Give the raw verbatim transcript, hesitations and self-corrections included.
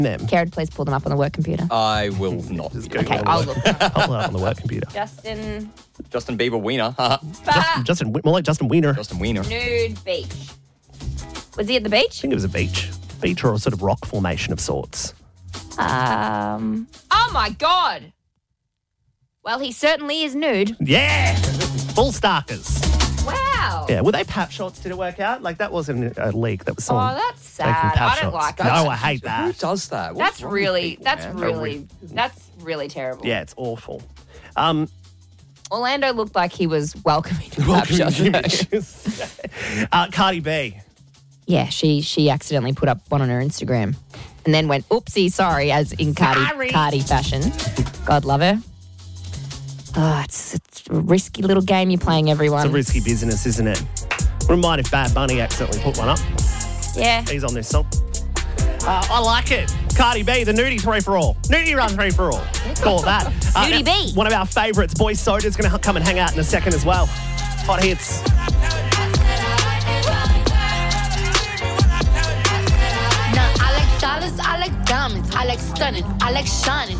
them. Kerrod, please pull them up on the work computer. I will not. Okay, I'll look. I'll pull it up on the work computer. Justin. Justin Bieber Wiener. Justin, Justin, more like Justin Wiener. Justin Wiener. Nude beach. Was he at the I beach? think it was a beach. Beach or a sort of rock formation of sorts. Um. Oh my God. Well, he certainly is nude. Yeah! Full starkers. Wow. Yeah, were they pap shots? Did it work out? Like, that wasn't a leak. That was Oh, someone that's taking sad. pap I don't shots. like No, that. I hate that. Who does that? What's That's wrong with really, people, that's man? really, that's really terrible. Yeah, it's awful. Um, Orlando looked like he was welcoming the pap welcoming shots. uh, Cardi B. Yeah, she she accidentally put up one on her Instagram and then went, oopsie, sorry, as in Cardi, Sorry. Cardi fashion. God love her. Oh, it's, it's a risky little game you're playing, everyone. It's a risky business, isn't it? Wouldn't mind if Bad Bunny accidentally put one up. Yeah. He's on this song. Uh, I like it. Cardi B, the nudie three for all. Nudie run three for all. Call it that. Uh, Nudie now, B. One of our favourites, Boy Soda's going to come and hang out in a second as well. Hot hits. Nah, I like dollars, I like diamonds, I like stunning, I like shining.